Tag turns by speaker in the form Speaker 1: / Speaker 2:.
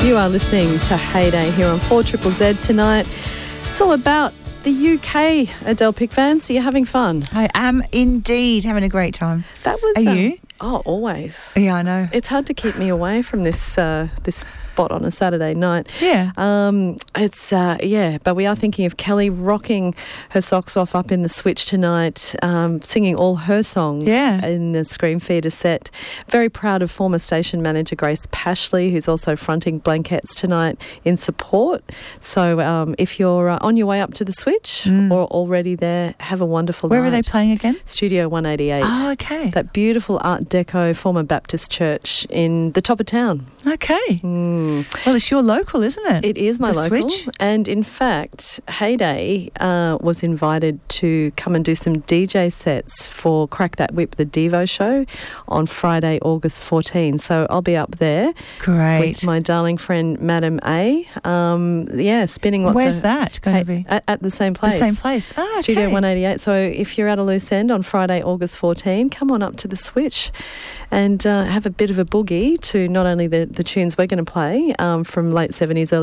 Speaker 1: You are listening to Heyday here on 4ZZZ tonight. It's all about the UK, Adele Pick fans. Are you having fun?
Speaker 2: I am indeed having a great time.
Speaker 1: That was.
Speaker 2: Are you?
Speaker 1: Oh, always.
Speaker 2: Yeah, I know.
Speaker 1: It's hard to keep me away from this spot on a Saturday night.
Speaker 2: Yeah.
Speaker 1: But we are thinking of Kelly rocking her socks off up in the Switch tonight, singing all her songs in the Scream Feeder set. Very proud of former station manager Grace Pashley, who's also fronting Blankettes tonight in support. So if you're on your way up to the Switch or already there, have a wonderful night.
Speaker 2: Where are they playing again?
Speaker 1: Studio 188.
Speaker 2: Oh, okay.
Speaker 1: That beautiful Art Deco former Baptist church in the top of town.
Speaker 2: Okay. Well, it's your local, isn't it?
Speaker 1: It is my local.
Speaker 2: Switch.
Speaker 1: And in fact, Heyday was invited to come and do some DJ sets for Crack That Whip, the Devo show, on Friday, August 14. So I'll be up there.
Speaker 2: Great.
Speaker 1: With my darling friend, Madam A. Spinning lots
Speaker 2: Where's
Speaker 1: of...
Speaker 2: that going to be?
Speaker 1: At the same place.
Speaker 2: The same place. Oh, okay.
Speaker 1: Studio 188. So if you're at a loose end on Friday, August 14, come on up to the Switch and have a bit of a boogie to not only the tunes we're going to play from late 70s, early